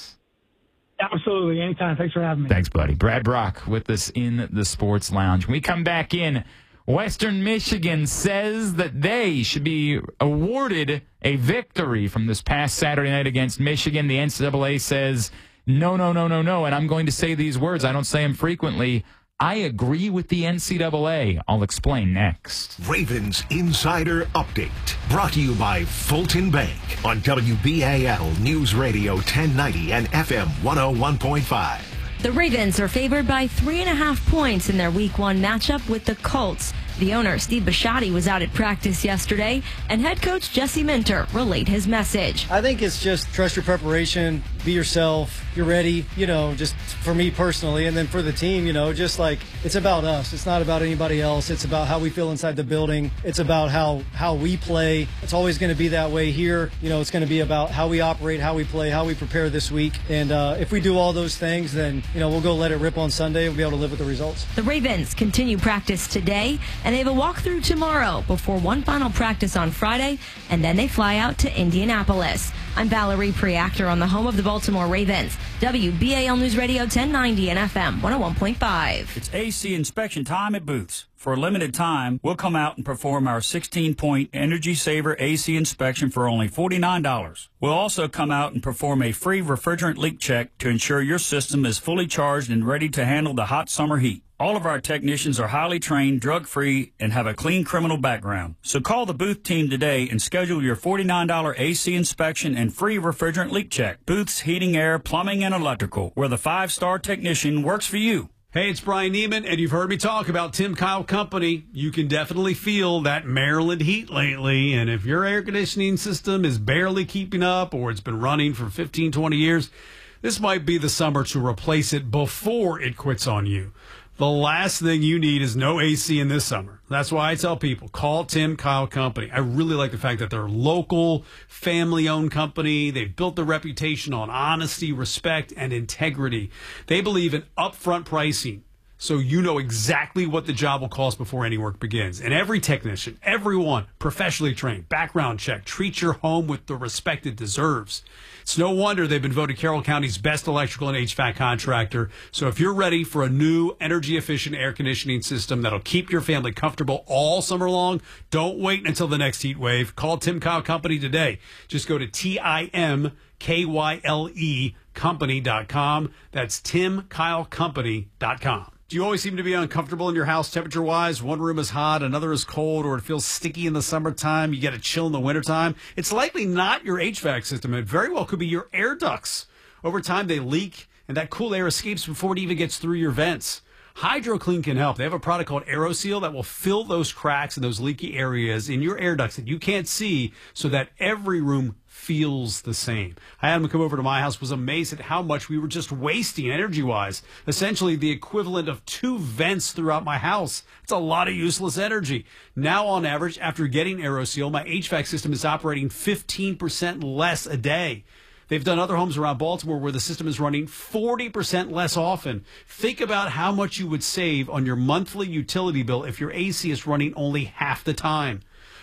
Absolutely. Anytime. Thanks for having me. Thanks, buddy. Brad Brock with us in the Sports Lounge. When we come back in, Western Michigan says that they should be awarded a victory from this past Saturday night against Michigan. The N C double A says, no, no, no, no, no. And I'm going to say these words. I don't say them frequently. I agree with the N C double A. I'll explain next. Ravens Insider Update. Brought to you by Fulton Bank on W B A L News Radio ten ninety and F M one oh one point five. The Ravens are favored by three and a half points in their week one matchup with the Colts. The owner, Steve Bisciotti, was out at practice yesterday, and head coach Jesse Minter relayed his message. I think it's just trust your preparation, be yourself, you're ready, you know, just for me personally, and then for the team, you know, just like it's about us. It's not about anybody else. It's about how we feel inside the building. It's about how, how we play. It's always going to be that way here. You know, it's going to be about how we operate, how we play, how we prepare this week. And uh, if we do all those things, then, you know, we'll go let it rip on Sunday and we'll be able to live with the results. The Ravens continue practice today, and they have a walkthrough tomorrow before one final practice on Friday, and then they fly out to Indianapolis. I'm Valerie Preactor on the home of the Baltimore Ravens, W B A L News Radio ten ninety and F M one oh one point five. It's A C inspection time at Booth's. For a limited time, we'll come out and perform our sixteen-point Energy Saver A C inspection for only forty-nine dollars. We'll also come out and perform a free refrigerant leak check to ensure your system is fully charged and ready to handle the hot summer heat. All of our technicians are highly trained, drug-free, and have a clean criminal background. So call the Booth team today and schedule your forty-nine dollars A C inspection and free refrigerant leak check. Booth's Heating, Air, Plumbing, and Electrical, where the five-star technician works for you. Hey, it's Brian Neiman, and you've heard me talk about Tim Kyle Company. You can definitely feel that Maryland heat lately, and if your air conditioning system is barely keeping up or it's been running for fifteen, twenty years, this might be the summer to replace it before it quits on you. The last thing you need is no A C in this summer. That's why I tell people, call Tim Kyle Company. I really like the fact that they're a local, family-owned company. They've built their reputation on honesty, respect, and integrity. They believe in upfront pricing, so you know exactly what the job will cost before any work begins. And every technician, everyone, professionally trained, background check, treat your home with the respect it deserves. It's no wonder they've been voted Carroll County's best electrical and H V A C contractor. So if you're ready for a new energy-efficient air conditioning system that'll keep your family comfortable all summer long, don't wait until the next heat wave. Call Tim Kyle Company today. Just go to T I M K Y L E company dot com. That's Tim Kyle Company dot com. Do you always seem to be uncomfortable in your house temperature-wise? One room is hot, another is cold, or it feels sticky in the summertime. You get a chill in the wintertime. It's likely not your H V A C system. It very well could be your air ducts. Over time, they leak, and that cool air escapes before it even gets through your vents. HydroClean can help. They have a product called AeroSeal that will fill those cracks and those leaky areas in your air ducts that you can't see so that every room feels the same. I had him come over to my house, was amazed at how much we were just wasting energy-wise. Essentially the equivalent of two vents throughout my house. It's a lot of useless energy. Now, on average, after getting AeroSeal, my H V A C system is operating fifteen percent less a day. They've done other homes around Baltimore where the system is running forty percent less often. Think about how much you would save on your monthly utility bill if your A C is running only half the time.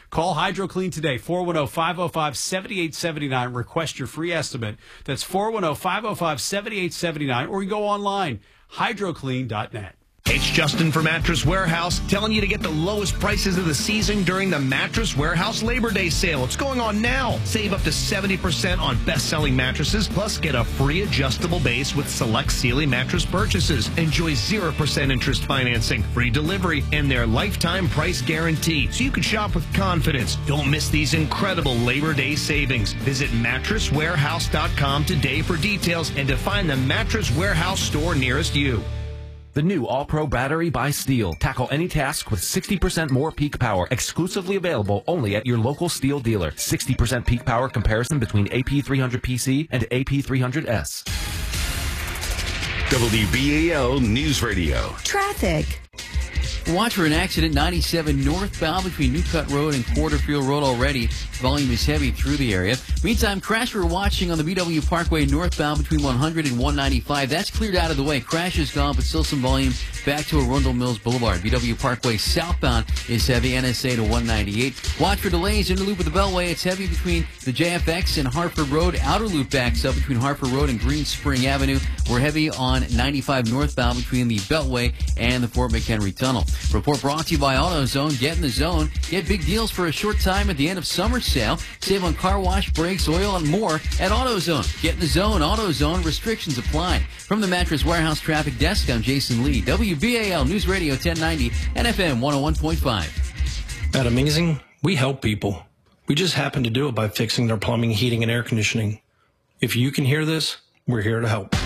Call HydroClean today, four one zero, five zero five, seven eight seven nine. Request your free estimate. That's four one zero, five zero five, seven eight seven nine. Or you go online, hydro clean dot net. It's Justin from Mattress Warehouse telling you to get the lowest prices of the season during the Mattress Warehouse Labor Day sale. It's going on now. Save up to seventy percent on best-selling mattresses, plus get a free adjustable base with select Sealy mattress purchases. Enjoy zero percent interest financing, free delivery, and their lifetime price guarantee, so you can shop with confidence. Don't miss these incredible Labor Day savings. Visit mattress warehouse dot com today for details and to find the Mattress Warehouse store nearest you. The new All-Pro battery by Steel. Tackle any task with sixty percent more peak power. Exclusively available only at your local Steel dealer. sixty percent peak power comparison between A P three hundred P C and A P three hundred S. W B A L News Radio. Traffic. Watch for an accident ninety-seven northbound between Newcut Road and Quarterfield Road already. Volume is heavy through the area. Meantime, crash we're watching on the B W Parkway northbound between one hundred and one ninety-five. That's cleared out of the way. Crash is gone, but still some volume back to Arundel Mills Boulevard. B W Parkway southbound is heavy. N S A to one ninety-eight. Watch for delays in the loop of the Beltway. It's heavy between the J F X and Hartford Road. Outer loop backs up between Hartford Road and Green Spring Avenue. We're heavy on ninety-five northbound between the Beltway and the Fort McHenry Tunnel. Report brought to you by AutoZone. Get in the zone. Get big deals for a short time at the end of summer sale. Save on car wash, brakes, oil, and more at AutoZone. Get in the zone. AutoZone. Restrictions apply. From the Mattress Warehouse Traffic Desk, I'm Jason Lee. W B A L News Radio ten ninety and F M one oh one point five. At Amazing, we help people. We just happen to do it by fixing their plumbing, heating, and air conditioning. If you can hear this, we're here to help.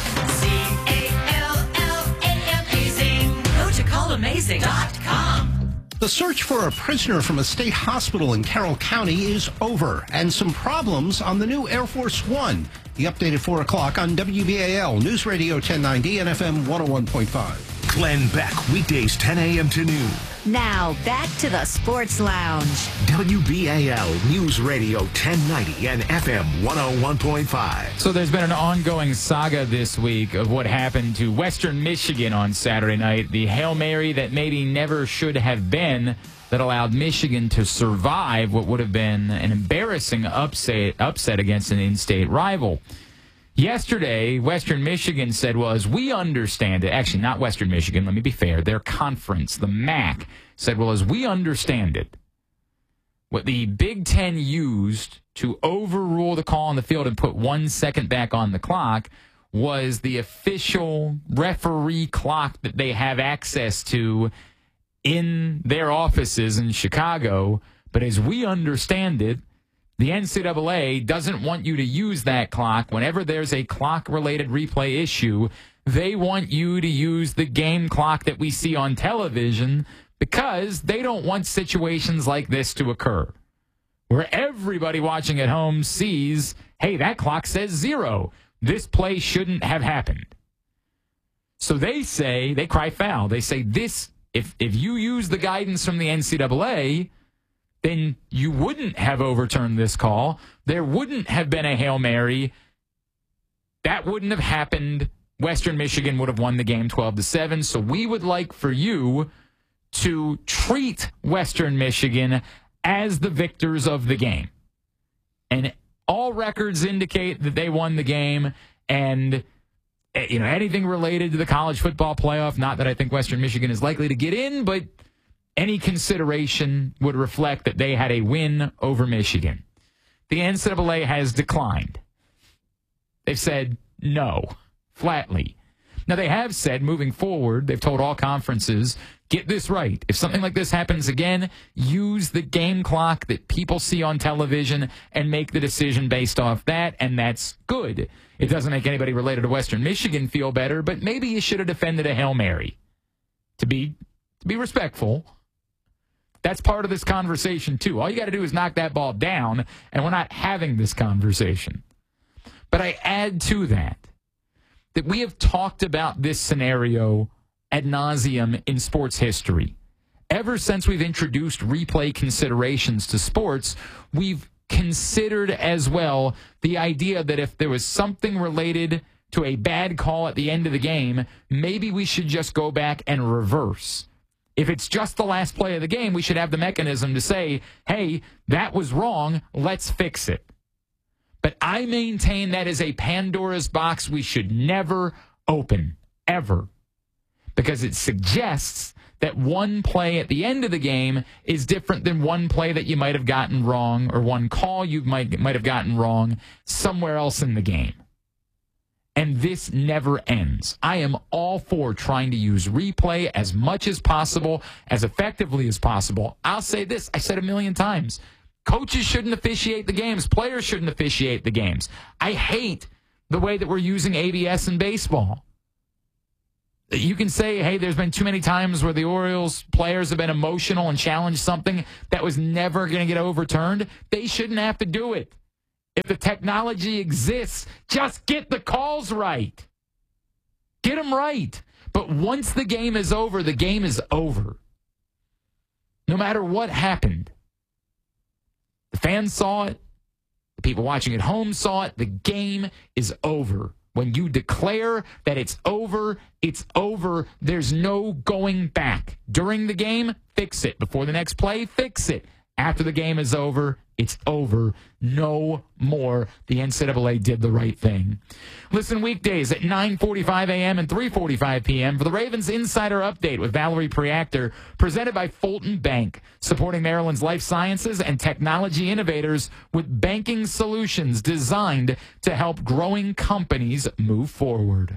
Go to call amazing dot com. The search for a prisoner from a state hospital in Carroll County is over, and some problems on the new Air Force One. The update at four o'clock on W B A L News Radio ten ninety and F M one oh one point five. Glenn Beck, weekdays ten a.m. to noon. Now, back to the Sports Lounge. W B A L News Radio ten ninety and F M one oh one point five. So there's been an ongoing saga this week of what happened to Western Michigan on Saturday night. The Hail Mary that maybe never should have been, that allowed Michigan to survive what would have been an embarrassing upset, upset against an in-state rival. Yesterday, Western Michigan said, well, as we understand it, actually not Western Michigan, let me be fair, their conference, the M A C, said, well, as we understand it, what the Big Ten used to overrule the call on the field and put one second back on the clock was the official referee clock that they have access to in their offices in Chicago. But as we understand it, the N C double A doesn't want you to use that clock. Whenever there's a clock-related replay issue, they want you to use the game clock that we see on television because they don't want situations like this to occur, where everybody watching at home sees, hey, that clock says zero. This play shouldn't have happened. So they say, they cry foul. They say this, if, if you use the guidance from the N C double A, then you wouldn't have overturned this call. There wouldn't have been a Hail Mary. That wouldn't have happened. Western Michigan would have won the game twelve to seven. So we would like for you to treat Western Michigan as the victors of the game. And all records indicate that they won the game. And you know, anything related to the college football playoff, not that I think Western Michigan is likely to get in, but any consideration would reflect that they had a win over Michigan. The N C double A has declined. They've said no, flatly. Now, they have said moving forward, they've told all conferences, get this right. If something like this happens again, use the game clock that people see on television and make the decision based off that, and that's good. It doesn't make anybody related to Western Michigan feel better, but maybe you should have defended a Hail Mary. To be, to be respectful, that's part of this conversation, too. All you got to do is knock that ball down, and we're not having this conversation. But I add to that that we have talked about this scenario ad nauseum in sports history. Ever since we've introduced replay considerations to sports, we've considered as well the idea that if there was something related to a bad call at the end of the game, maybe we should just go back and reverse. If it's just the last play of the game, we should have the mechanism to say, hey, that was wrong, let's fix it. But I maintain that is a Pandora's box we should never open, ever, because it suggests that one play at the end of the game is different than one play that you might have gotten wrong or one call you might might have gotten wrong somewhere else in the game. And this never ends. I am all for trying to use replay as much as possible, as effectively as possible. I'll say this, I said a million times. Coaches shouldn't officiate the games. Players shouldn't officiate the games. I hate the way that we're using A B S in baseball. You can say, hey, there's been too many times where the Orioles players have been emotional and challenged something that was never going to get overturned. They shouldn't have to do it. If the technology exists, just get the calls right. Get them right. But once the game is over, the game is over. No matter what happened. The fans saw it. The people watching at home saw it. The game is over. When you declare that it's over, it's over. There's no going back. During the game, fix it. Before the next play, fix it. After the game is over, it's over. No more. The N C double A did the right thing. Listen weekdays at nine forty-five a.m. and three forty-five p.m. for the Ravens Insider Update with Valerie Preactor, presented by Fulton Bank, supporting Maryland's life sciences and technology innovators with banking solutions designed to help growing companies move forward.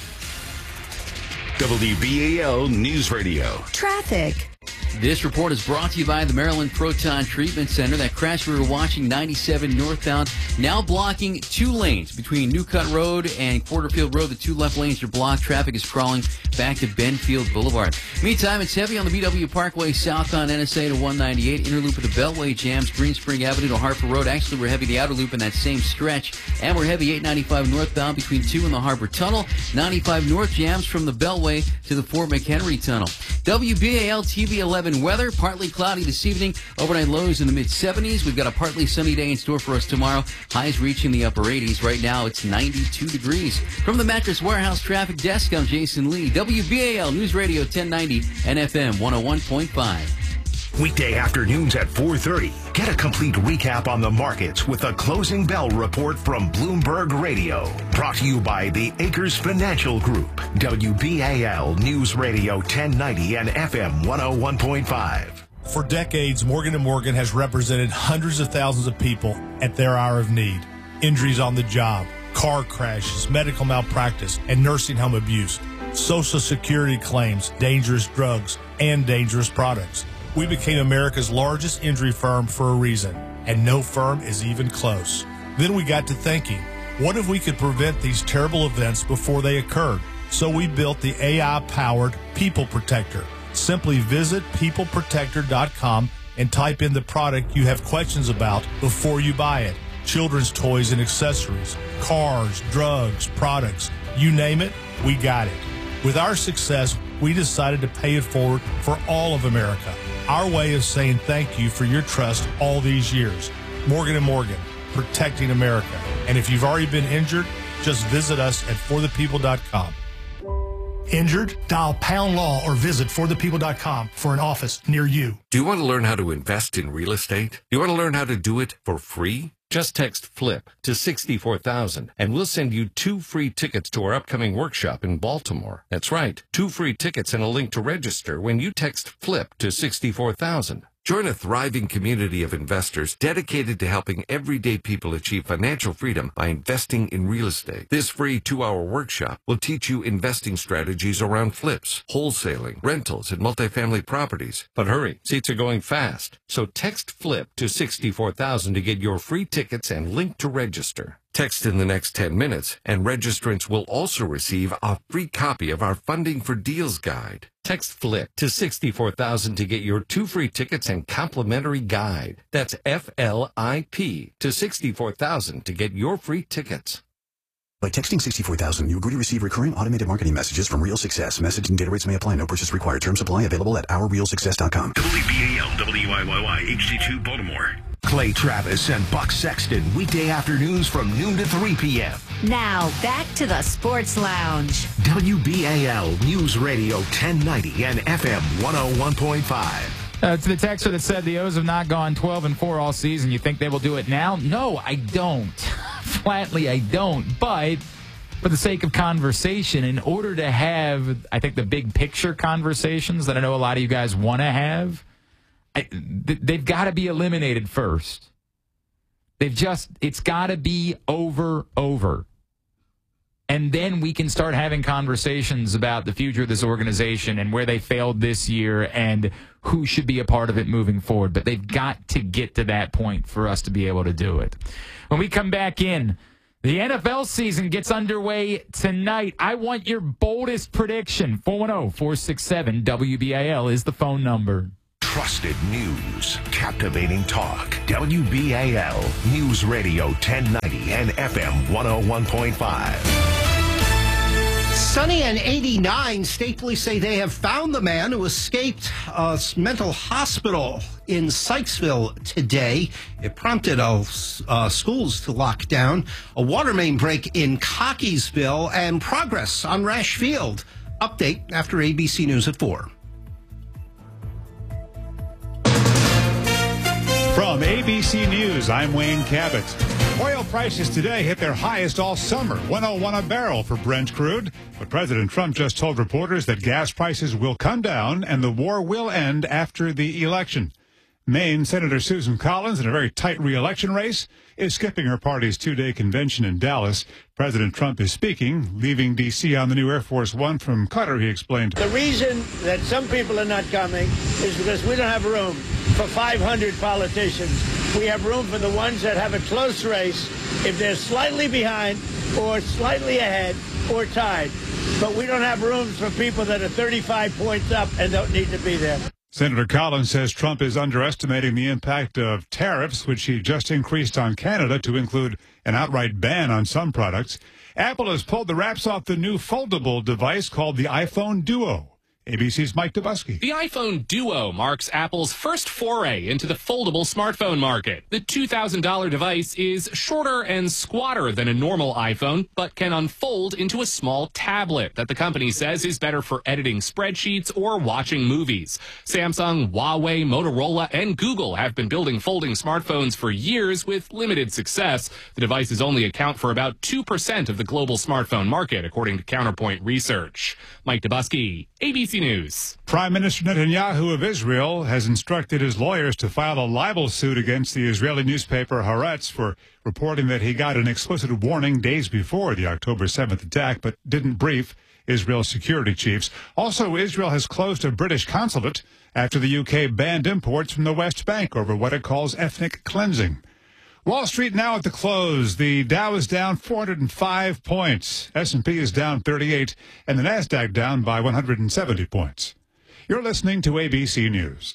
W B A L News Radio. Traffic. This report is brought to you by the Maryland Proton Treatment Center. That crash we were watching, ninety-seven northbound, now blocking two lanes between Newcut Road and Porterfield Road. The two left lanes are blocked. Traffic is crawling back to Benfield Boulevard. Meantime, it's heavy on the B W Parkway southbound N S A to one ninety-eight. Inner loop of the Beltway jams Green Spring Avenue to Harper Road. Actually, we're heavy the outer loop in that same stretch. And we're heavy eight ninety-five northbound between two and the Harbor Tunnel. ninety-five north jams from the Beltway to the Fort McHenry Tunnel. W B A L T V eleven weather, partly cloudy this evening. Overnight lows in the mid seventies. We've got a partly sunny day in store for us tomorrow. Highs reaching the upper eighties. Right now, it's ninety-two degrees. From the Mattress Warehouse Traffic Desk, I'm Jason Lee. W B A L News Radio ten ninety and F M one oh one point five. Weekday afternoons at four thirty. Get a complete recap on the markets with the Closing Bell Report from Bloomberg Radio. Brought to you by the Acres Financial Group. W B A L News Radio ten ninety and F M one oh one point five. For decades, Morgan and Morgan has represented hundreds of thousands of people at their hour of need. Injuries on the job, car crashes, medical malpractice, and nursing home abuse. Social Security claims, dangerous drugs, and dangerous products. We became America's largest injury firm for a reason, and no firm is even close. Then we got to thinking, what if we could prevent these terrible events before they occurred? So we built the A I-powered People Protector. Simply visit people protector dot com and type in the product you have questions about before you buy it. Children's toys and accessories, cars, drugs, products, you name it, we got it. With our success, we decided to pay it forward for all of America. Our way of saying thank you for your trust all these years. Morgan and Morgan, protecting America. And if you've already been injured, just visit us at for the people dot com. Injured? Dial pound law or visit for the people dot com for an office near you. Do you want to learn how to invest in real estate? Do you want to learn how to do it for free? Just text FLIP to sixty-four thousand and we'll send you two free tickets to our upcoming workshop in Baltimore. That's right, two free tickets and a link to register when you text FLIP to sixty-four thousand. Join a thriving community of investors dedicated to helping everyday people achieve financial freedom by investing in real estate. This free two-hour workshop will teach you investing strategies around flips, wholesaling, rentals, and multifamily properties. But hurry, seats are going fast. So text FLIP to sixty-four thousand to get your free tickets and link to register. Text in the next ten minutes, and registrants will also receive a free copy of our Funding for Deals guide. Text FLIP to sixty-four thousand to get your two free tickets and complimentary guide. That's F L I P to sixty-four thousand to get your free tickets. By texting sixty-four thousand, you agree to receive recurring automated marketing messages from Real Success. Message and data rates may apply. No purchase required. Terms apply. Available at our real success dot com. W B A L W I Y Y H D two Baltimore. Clay Travis and Buck Sexton, weekday afternoons from noon to three p.m. Now, back to the Sports Lounge. W B A L News Radio ten ninety and F M one oh one point five. Uh, to the texter that said the O's have not gone twelve and four all season, you think they will do it now? No, I don't. Flatly, I don't. But for the sake of conversation, in order to have, I think, the big picture conversations that I know a lot of you guys want to have, I, th- they've got to be eliminated first. They've just, it's got to be over, over. And then we can start having conversations about the future of this organization and where they failed this year and who should be a part of it moving forward. But they've got to get to that point for us to be able to do it. When we come back in, the N F L season gets underway tonight. I want your boldest prediction. four one zero, four six seven, W B A L is the phone number. Trusted news, captivating talk. W B A L News Radio ten ninety and F M one oh one point five. Sunny and eighty-nine. State police say they have found the man who escaped a mental hospital in Sykesville today. It prompted uh, uh, schools to lock down, a water main break in Cockeysville, and progress on Rash Field. Update after A B C News at four. From A B C News, I'm Wayne Cabot. Oil prices today hit their highest all summer, one oh one a barrel for Brent crude. But President Trump just told reporters that gas prices will come down and the war will end after the election. Maine Senator Susan Collins, in a very tight re-election race, is skipping her party's two-day convention in Dallas. President Trump is speaking, leaving D C on the new Air Force One from Qatar, he explained. The reason that some people are not coming is because we don't have room for five hundred politicians. We have room for the ones that have a close race if they're slightly behind or slightly ahead or tied. But we don't have room for people that are thirty-five points up and don't need to be there. Senator Collins says Trump is underestimating the impact of tariffs, which he just increased on Canada to include an outright ban on some products. Apple has pulled the wraps off the new foldable device called the iPhone Duo. A B C's Mike Dubusky. The iPhone Duo marks Apple's first foray into the foldable smartphone market. The two thousand dollars device is shorter and squatter than a normal iPhone, but can unfold into a small tablet that the company says is better for editing spreadsheets or watching movies. Samsung, Huawei, Motorola, and Google have been building folding smartphones for years with limited success. The devices only account for about two percent of the global smartphone market, according to Counterpoint Research. Mike Dubusky, A B C News. Prime Minister Netanyahu of Israel has instructed his lawyers to file a libel suit against the Israeli newspaper Haaretz for reporting that he got an explicit warning days before the October seventh attack, but didn't brief Israel's security chiefs. Also, Israel has closed a British consulate after the U K banned imports from the West Bank over what it calls ethnic cleansing. Wall Street now at the close. The Dow is down four hundred five points. S and P is down thirty-eight, and the Nasdaq down by one hundred seventy points. You're listening to A B C News.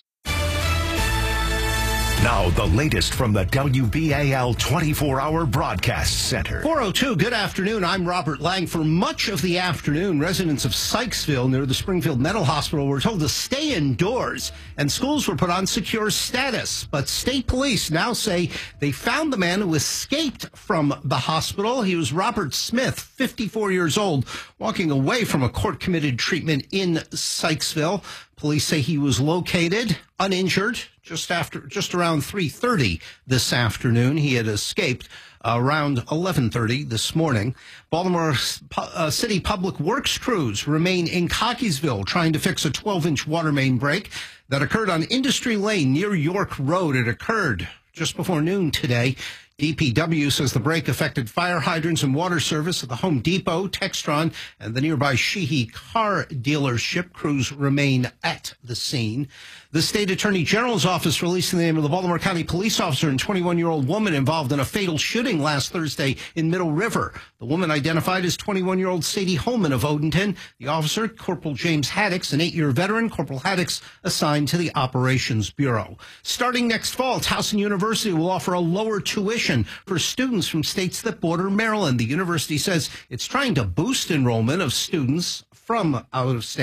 Now, the latest from the W B A L twenty-four hour Broadcast Center. four oh two, good afternoon. I'm Robert Lang. For much of the afternoon, residents of Sykesville near the Springfield Mental Hospital were told to stay indoors, and schools were put on secure status. But state police now say they found the man who escaped from the hospital. He was Robert Smith, fifty-four years old, walking away from a court-committed treatment in Sykesville. Police say he was located uninjured just after, just around three thirty this afternoon. He had escaped around eleven thirty this morning. Baltimore uh, City Public Works crews remain in Cockeysville trying to fix a twelve inch water main break that occurred on Industry Lane near York Road. It occurred just before noon today. D P W says the break affected fire hydrants and water service at the Home Depot, Textron, and the nearby Sheehy car dealership. Crews remain at the scene. The state attorney general's office released the name of the Baltimore County police officer and twenty-one-year-old woman involved in a fatal shooting last Thursday in Middle River. The woman identified as twenty-one-year-old Sadie Holman of Odenton. The officer, Corporal James Haddix, an eight-year veteran. Corporal Haddix assigned to the Operations Bureau. Starting next fall, Towson University will offer a lower tuition for students from states that border Maryland. The university says it's trying to boost enrollment of students from out of state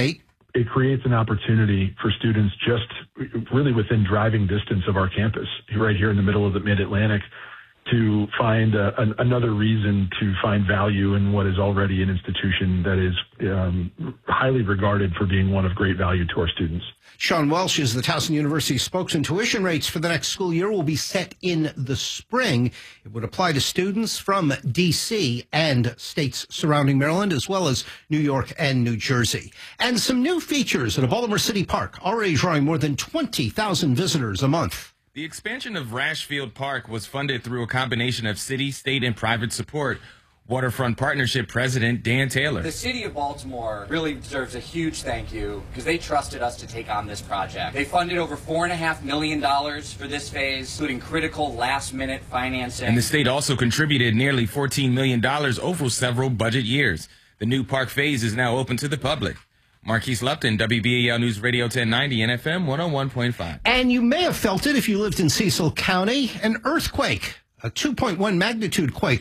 it creates an opportunity for students just really within driving distance of our campus, right here in the middle of the Mid-Atlantic, to find uh, an, another reason to find value in what is already an institution that is um, highly regarded for being one of great value to our students. Sean Welsh is the Towson University spokesman. Tuition rates for the next school year will be set in the spring. It would apply to students from D C and states surrounding Maryland, as well as New York and New Jersey. And some new features at a Baltimore City Park, already drawing more than twenty thousand visitors a month. The expansion of Rashfield Park was funded through a combination of city, state, and private support. Waterfront Partnership President Dan Taylor. The city of Baltimore really deserves a huge thank you because they trusted us to take on this project. They funded over four and a half million dollars for this phase, including critical last-minute financing. And the state also contributed nearly fourteen million dollars over several budget years. The new park phase is now open to the public. Marquise Lupton, W B A L News Radio ten ninety and F M one oh one point five. And you may have felt it if you lived in Cecil County. An earthquake, a two point one magnitude quake,